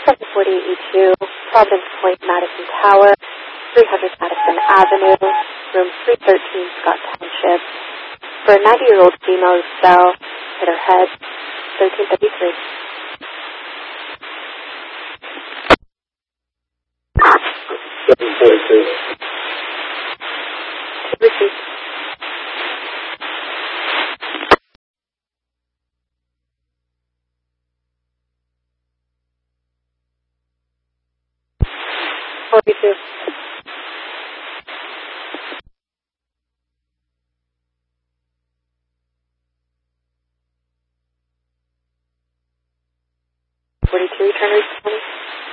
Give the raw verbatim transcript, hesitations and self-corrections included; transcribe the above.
seven forty-eight E two, Providence Point, Madison Tower, three hundred Madison Avenue, room three thirteen, Scott Township. For a ninety-year-old female who fell, hit her head, thirteen thirty-three. seven forty-two. Received. forty-two.